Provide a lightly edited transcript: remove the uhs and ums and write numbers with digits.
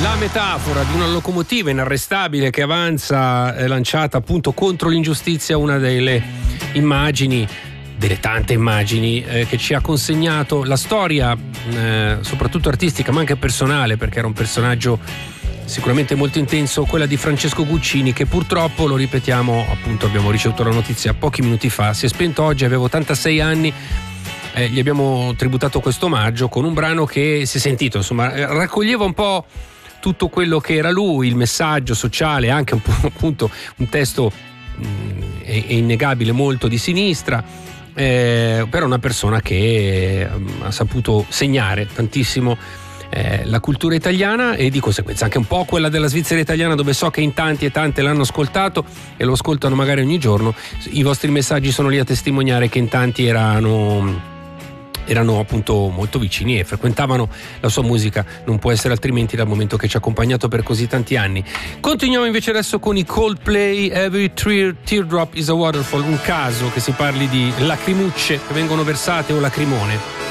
La metafora di una locomotiva inarrestabile che avanza, lanciata appunto contro l'ingiustizia, una delle immagini, delle tante immagini che ci ha consegnato la storia, soprattutto artistica ma anche personale, perché era un personaggio sicuramente molto intenso, quella di Francesco Guccini, che purtroppo, lo ripetiamo, appunto abbiamo ricevuto la notizia pochi minuti fa, si è spento oggi, aveva 86 anni. Gli abbiamo tributato questo omaggio con un brano che si è sentito, insomma, raccoglieva un po' tutto quello che era lui, il messaggio sociale, anche un po' appunto un testo è innegabile molto di sinistra, però una persona che ha saputo segnare tantissimo la cultura italiana e di conseguenza anche un po' quella della Svizzera italiana, dove so che in tanti e tante l'hanno ascoltato e lo ascoltano magari ogni giorno. I vostri messaggi sono lì a testimoniare che in tanti erano appunto molto vicini e frequentavano la sua musica. Non può essere altrimenti, dal momento che ci ha accompagnato per così tanti anni. Continuiamo invece adesso con i Coldplay, Every Teardrop is a Waterfall. Un caso che si parli di lacrimucce che vengono versate o lacrimone.